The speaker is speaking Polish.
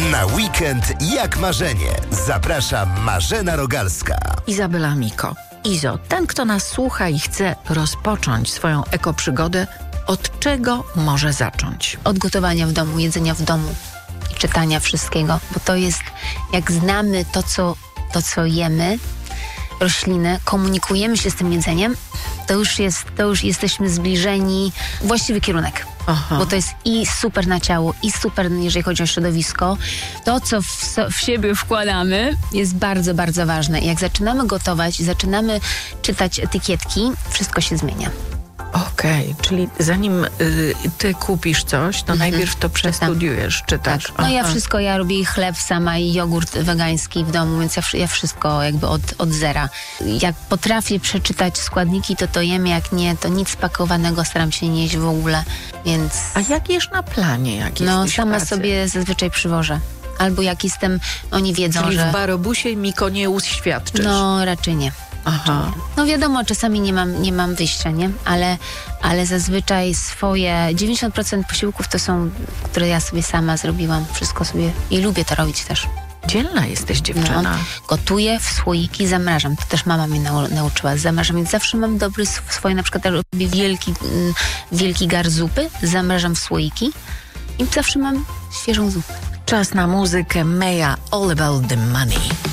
Na weekend jak marzenie. Zaprasza Marzena Rogalska. Izabela Miko. Izo, ten, kto nas słucha i chce rozpocząć swoją ekoprzygodę, od czego może zacząć? Od gotowania w domu, jedzenia w domu i czytania wszystkiego, bo to jest, jak znamy to, co jemy, rośliny, komunikujemy się z tym jedzeniem, to już jesteśmy zbliżeni, właściwy kierunek. Aha. Bo to jest i super na ciało, i super, jeżeli chodzi o środowisko. To, co w siebie wkładamy, jest bardzo, bardzo ważne. I jak zaczynamy gotować, zaczynamy czytać etykietki, wszystko się zmienia. Okej, czyli zanim ty kupisz coś, to najpierw to przestudiujesz, czytasz. Tak. No ja robię i chleb sama, i jogurt wegański w domu, więc ja wszystko jakby od zera. Jak potrafię przeczytać składniki, to jem, jak nie, to nic spakowanego staram się nie jeść w ogóle, więc... A jak jesz na planie? Jak No jesteś w sama pracy? sobie zazwyczaj przywożę. Albo jak jestem, oni wiedzą, Czyli że... w barobusie Miko nie uświadczysz. No raczej nie. Aha. No wiadomo, czasami nie mam wyjścia, nie? Ale zazwyczaj 90% posiłków to są, które ja sobie sama zrobiłam. Wszystko sobie i lubię to robić też. Dzielna jesteś, dziewczyna. No, gotuję w słoiki, zamrażam. To też mama mnie nauczyła. Zamrażam, więc zawsze mam dobry swoje, na przykład robię wielki gar zupy, zamrażam w słoiki i zawsze mam świeżą zupę. Czas na muzykę Maya, All About the Money.